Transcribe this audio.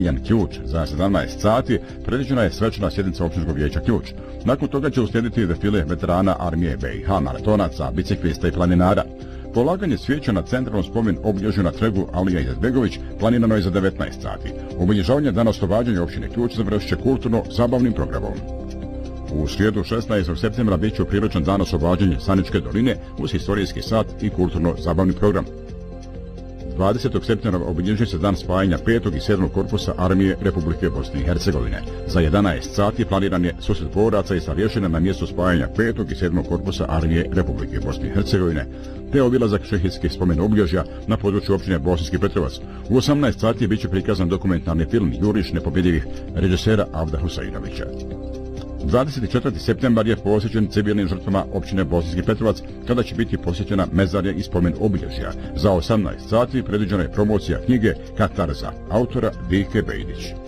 Ključ. Za 17 sati predviđena je svečana sjednica općinskog vijeća Ključ. Nakon toga će uslijediti defile veterana armije BiH, maratonaca, biciklista i planinara. Polaganje svijeća na centralnom spomen obilježju na trgu Alija Izetbegović planirano je za 19 sati. Obilježavanje dana oslobađanja općine Ključ završit će kulturno-zabavnim programom. U srijedu 16. septembra bit će priručen dan oslobađanja Saničke doline uz historijski sat i kulturno-zabavni program. 20. septembra obilježuje se dan spajanja 5. i 7. korpusa armije Republike Bosne i Hercegovine. Za 11 sati planiran je susret boraca i starješina na mjestu spajanja 5. i 7. korpusa armije Republike Bosne i Hercegovine, te obilazak šehidskih spomen obilježja na području općine Bosanski Petrovac. U 18 sati bit će prikazan dokumentarni film Juriš nepobjedivih režisera Avda Husainovića. 24. septembar je posjećen civilnim žrtvama općine Bosanski Petrovac, kada će biti posjećena mezarje i spomen obilježja. Za 18 sati predviđena je promocija knjige Katarza, autora Vike Bejdić.